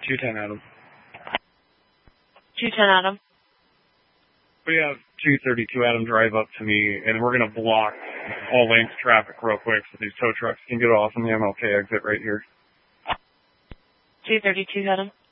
210 Adam. 210 Adam. We have 232 Adam drive up to me, and we're going to block all lanes of traffic real quick so these tow trucks can get off on the MLK exit right here. 232 Adam.